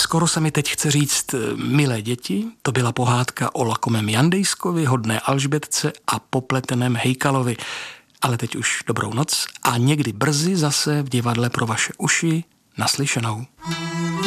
Skoro se mi teď chce říct milé děti, to byla pohádka o lakomém Jandejskovi, hodné Alžbětce a popleteném Hejkalovi. Ale teď už dobrou noc a někdy brzy zase v divadle pro vaše uši naslyšenou.